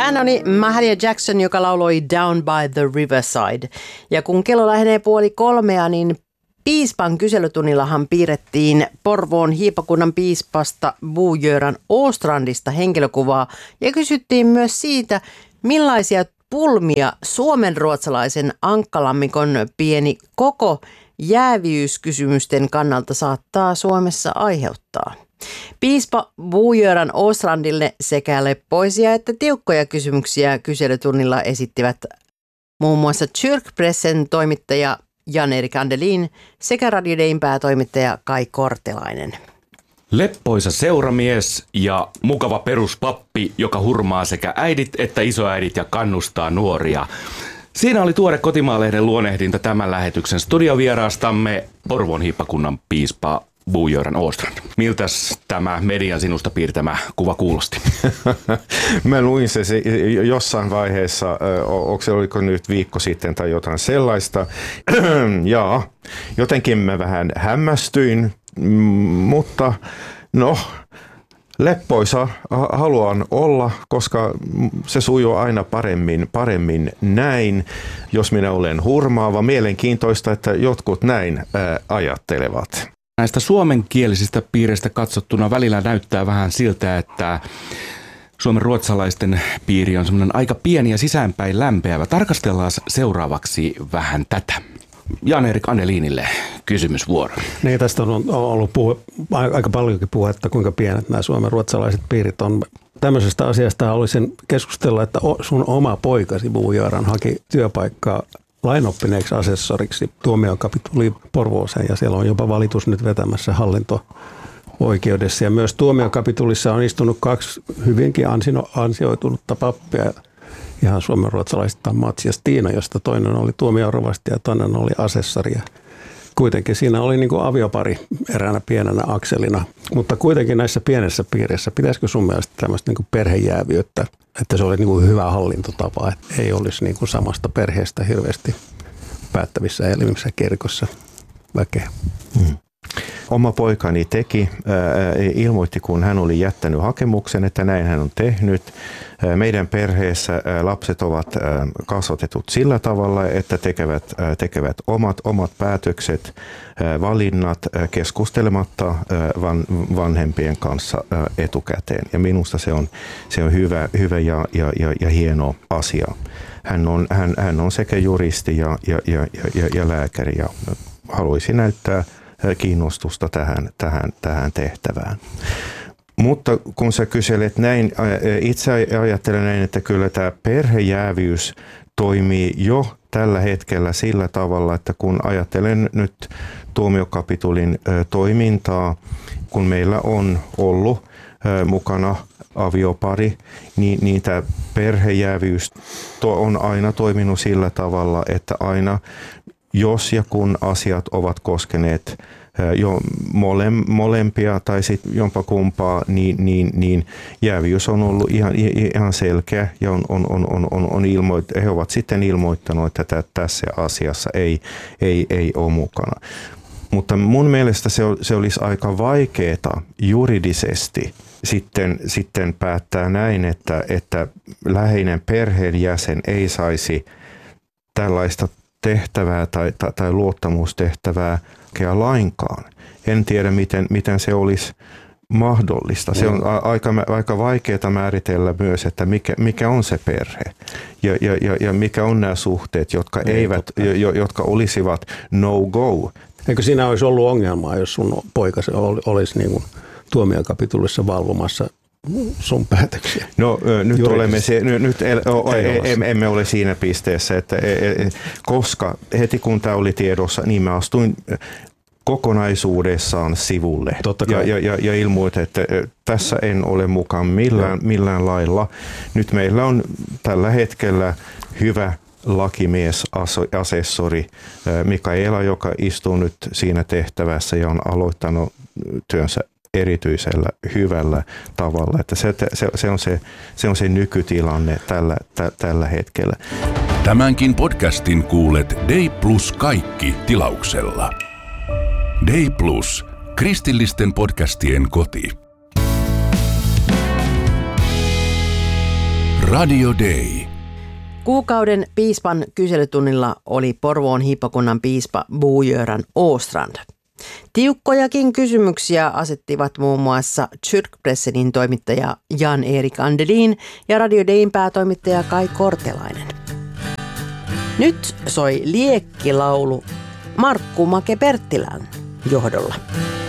Hän oli Mahalia Jackson, joka lauloi Down by the Riverside. Ja kun kello lähenee 2:30, niin piispan kyselytunnillahan piirrettiin Porvoon hiipakunnan piispasta Bo-Göran Åstrandista henkilökuvaa ja kysyttiin myös siitä, millaisia pulmia suomenruotsalaisen ankkalammikon pieni koko jääviyskysymysten kannalta saattaa Suomessa aiheuttaa. Piispa Bo-Göran Åstrandille sekä leppoisia että tiukkoja kysymyksiä kyselytunnilla esittivät muun muassa Kyrkpressen toimittaja Jan-Erik Andelin sekä Radio Dayn päätoimittaja Kai Kortelainen. Leppoisa seuramies ja mukava peruspappi, joka hurmaa sekä äidit että isoäidit ja kannustaa nuoria. Siinä oli tuore Kotimaa-lehden luonehdinta tämän lähetyksen studiovieraastamme, Porvoon hiippakunnan piispa Bo-Göran Åstrand. Miltäs tämä median sinusta piirtämä kuva kuulosti? Mä luin se jossain vaiheessa, oliko nyt viikko sitten tai jotain sellaista. Ja jotenkin mä vähän hämmästyin, mutta no leppoisa haluan olla, koska se sujuu aina paremmin näin, jos minä olen hurmaava. Mielenkiintoista, että jotkut näin ajattelevat. Näistä suomenkielisistä piireistä katsottuna välillä näyttää vähän siltä, että suomen ruotsalaisten piiri on semmoinen aika pieni ja sisäänpäin lämpeävä. Tarkastellaan seuraavaksi vähän tätä. Jan-Erik Andelinille kysymysvuoro. Niin, tästä on ollut aika paljonkin puhetta, kuinka pienet nämä suomen ruotsalaiset piirit on. Tämmöisestä asiasta haluaisin keskustella, että sun oma poikasi Bo-Göran haki työpaikkaa lainoppineeksi asessoriksi tuomiokapituliin Porvooseen ja siellä on jopa valitus nyt vetämässä hallinto-oikeudessa. Ja myös tuomiokapitulissa on istunut 2 hyvinkin ansioitunutta pappia, ihan suomenruotsalaisista Mats ja Stiina, josta toinen oli tuomiorovasti ja toinen oli asessori. Kuitenkin siinä oli niin kuin aviopari eräänä pienenä akselina, mutta kuitenkin näissä pienessä piirissä, pitäisikö sun mielestä tämmöistä niin kuin perhejäävyyttä, että se oli niin kuin hyvä hallintotapa, että ei olisi niin kuin samasta perheestä hirveästi päättävissä elimissä kirkossa väkeä? Oma poikani ilmoitti, kun hän oli jättänyt hakemuksen, että näin hän on tehnyt. Meidän perheessä lapset ovat kasvatetut sillä tavalla, että tekevät omat päätökset, valinnat keskustelematta vanhempien kanssa etukäteen. Ja minusta se on hyvä ja hieno asia. Hän on sekä juristi ja lääkäri ja haluaisi näyttää kiinnostusta tähän tehtävään. Mutta kun sä kyselet näin, itse ajattelen näin, että kyllä tämä perhejäävyys toimii jo tällä hetkellä sillä tavalla, että kun ajattelen nyt tuomiokapitulin toimintaa, kun meillä on ollut mukana aviopari, niin tämä perhejäävyys on aina toiminut sillä tavalla, että aina jos ja kun asiat ovat koskeneet jo molempia tai sitten jompakumpaa, niin jääviys on ollut ihan selkeä ja he ovat sitten ilmoittaneet, että tässä asiassa ei ole mukana. Mutta mun mielestä se olisi aika vaikeaa juridisesti sitten päättää näin, että läheinen perheenjäsen ei saisi tällaista tehtävää tai luottamustehtävää lainkaan. En tiedä, miten se olisi mahdollista. Se on aika vaikeaa määritellä myös, että mikä on se perhe ja mikä on nämä suhteet, jotka olisivat no-go. Eikö siinä olisi ollut ongelmaa, jos sun poikasi olisi niin kuin tuomiokapitulissa valvomassa sun päätöksiä? No nyt emme ole siinä pisteessä, että koska heti kun tämä oli tiedossa, niin mä astuin kokonaisuudessaan sivulle ja ilmoitin, että tässä en ole mukaan millään lailla. Nyt meillä on tällä hetkellä hyvä lakimies, asessori Mikaela, joka istuu nyt siinä tehtävässä ja on aloittanut työnsä erityisellä hyvällä tavalla. Että se on se nykytilanne tällä hetkellä. Tämänkin podcastin kuulet Day Plus kaikki -tilauksella. Day Plus, kristillisten podcastien koti. Radio Day. Kuukauden piispan kyselytunnilla oli Porvoon hiippakunnan piispa Bo-Göran Åstrand. Tiukkojakin kysymyksiä asettivat muun muassa Kyrkpressenin toimittaja Jan-Erik Andelin ja Radio Dayn päätoimittaja Kai Kortelainen. Nyt soi liekkilaulu Markku Make Perttilän johdolla.